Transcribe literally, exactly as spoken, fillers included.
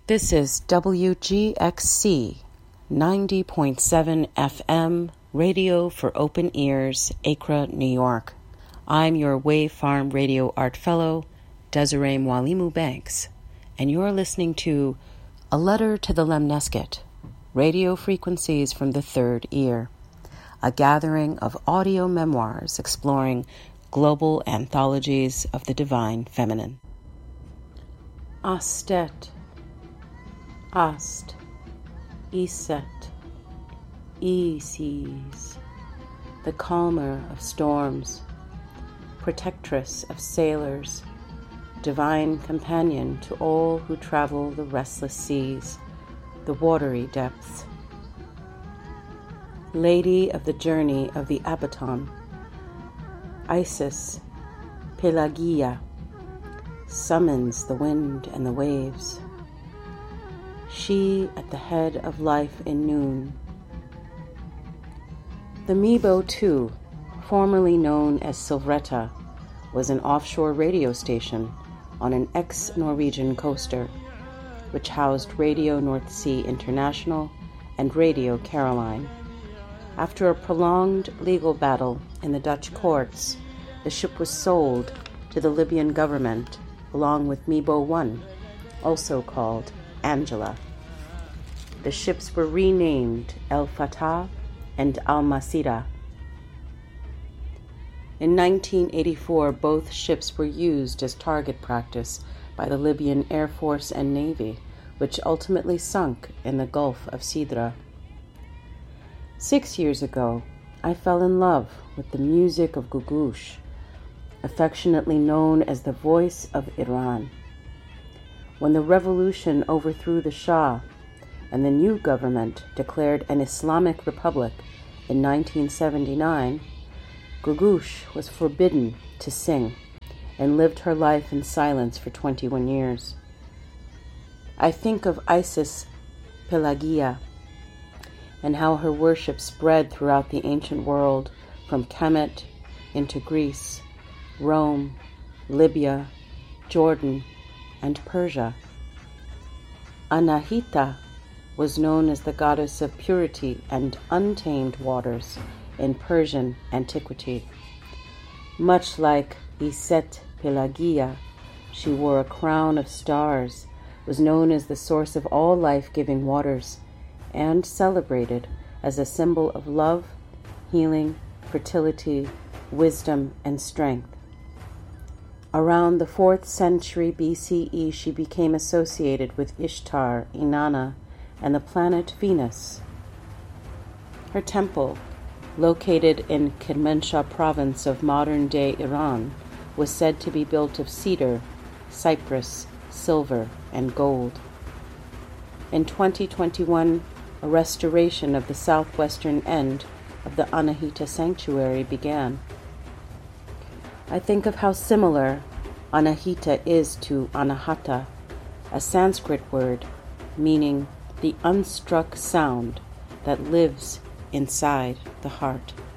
This is W G X C ninety point seven F M, Radio for Open Ears, Accra, New York. I'm your Wave Farm Radio Art Fellow, Desiree Mwalimu Banks, and you're listening to A Letter to the Lemniscate, Radio Frequencies from the Third Ear, a gathering of audio memoirs exploring global anthologies of the divine feminine. Astet, Ast, Iset, Isis, the calmer of storms, protectress of sailors, divine companion to all who travel the restless seas, the watery depths. Lady of the journey of the Abaton, Isis, Pelagia, summons the wind and the waves. She at the head of life in noon. The Mibo two, formerly known as Silvretta, was an offshore radio station on an ex-Norwegian coaster, which housed Radio North Sea International and Radio Caroline. After a prolonged legal battle in the Dutch courts, the ship was sold to the Libyan government along with Mibo one, also called Angela. The ships were renamed El Fatah and Al Masira. In nineteen eighty-four, both ships were used as target practice by the Libyan Air Force and Navy, which ultimately sunk in the Gulf of Sidra. Six years ago, I fell in love with the music of Googoosh, affectionately known as the voice of Iran. When the revolution overthrew the Shah and the new government declared an Islamic republic in nineteen seventy-nine, Googoosh was forbidden to sing and lived her life in silence for twenty-one years. I think of Isis Pelagia and how her worship spread throughout the ancient world from Kemet into Greece, Rome, Libya, Jordan, and Persia. Anahita was known as the goddess of purity and untamed waters in Persian antiquity. Much like Iset Pelagia, she wore a crown of stars, was known as the source of all life-giving waters, and celebrated as a symbol of love, healing, fertility, wisdom, and strength. Around the fourth century B C E, she became associated with Ishtar, Inanna, and the planet Venus. Her temple, located in Kermanshah province of modern-day Iran, was said to be built of cedar, cypress, silver, and gold. In twenty twenty-one, a restoration of the southwestern end of the Anahita sanctuary began. I think of how similar Anahita is to Anahata, a Sanskrit word meaning the unstruck sound that lives inside the heart.